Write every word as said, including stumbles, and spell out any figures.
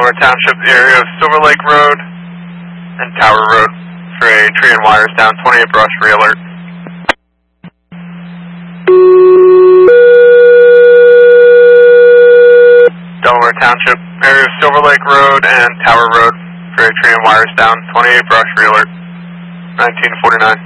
Delaware Township, the area of Silver Lake Road and Tower Road for a tree and wires down, twenty-eight brush, re-alert. Delaware Township, area of Silver Lake Road and Tower Road for a tree and wires down, twenty-eight brush, re-alert, nineteen forty-nine.